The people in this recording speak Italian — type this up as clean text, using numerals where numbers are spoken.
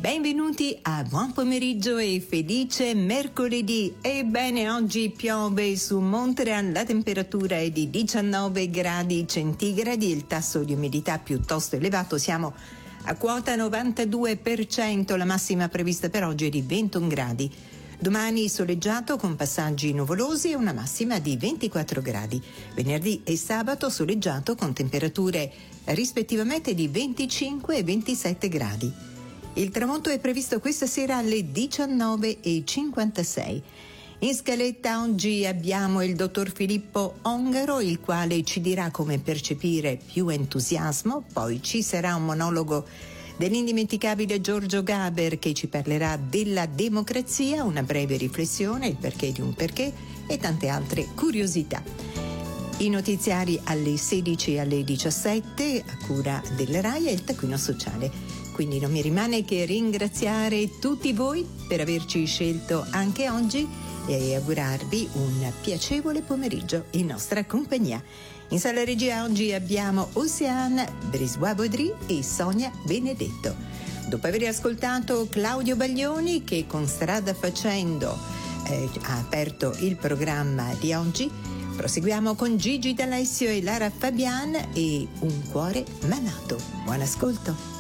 Benvenuti a Buon Pomeriggio e felice mercoledì. Ebbene, oggi piove su Montreal, la temperatura è di 19 gradi centigradi, il tasso di umidità piuttosto elevato, siamo a quota 92%, la massima prevista per oggi è di 21 gradi. Domani soleggiato con passaggi nuvolosi e una massima di 24 gradi. Venerdì e sabato soleggiato con temperature rispettivamente di 25 e 27 gradi. Il tramonto è previsto questa sera alle 19:56. In scaletta oggi abbiamo il dottor Filippo Ongaro, il quale ci dirà come percepire più entusiasmo. Poi ci sarà un monologo dell'indimenticabile Giorgio Gaber che ci parlerà della democrazia, una breve riflessione, il perché di un perché e tante altre curiosità. I notiziari alle 16 e alle 17 a cura del RAI e il taccuino sociale. Quindi non mi rimane che ringraziare tutti voi per averci scelto anche oggi e augurarvi un piacevole pomeriggio in nostra compagnia. In sala regia oggi abbiamo Oceane Brisbois-Baudry e Sonia Benedetto. Dopo aver ascoltato Claudio Baglioni, che con Strada Facendo ha aperto il programma di oggi, proseguiamo con Gigi D'Alessio e Lara Fabian e Un cuore malato. Buon ascolto.